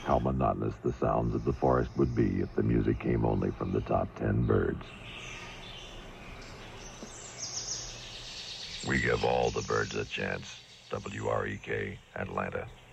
how monotonous the sounds of the forest would be if the music came only from the top 10 birds. We give all the birds a chance. WREK, Atlanta.